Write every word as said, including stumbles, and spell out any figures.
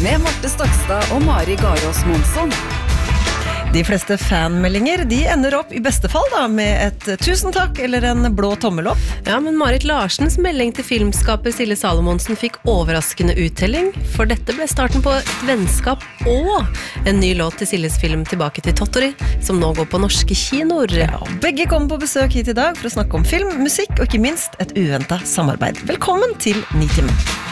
med Marte Stokstad og Mari Garås Monsson. De fleste fanmeldinger, de ender opp i beste fall da, med et tusen takk eller en blå tommel opp. Ja, men Marit Larsens melding til filmskaper Silje Salomonsen fikk overraskende uttelling, for dette ble starten på et vennskap og en ny låt til Siljes film Tilbake til Tottori, som nå går på norske kinoer. Ja, begge kommer på besøk hit i dag for å snakke om film, musikk og ikke minst et uventet samarbeid. Velkommen til Nitimen.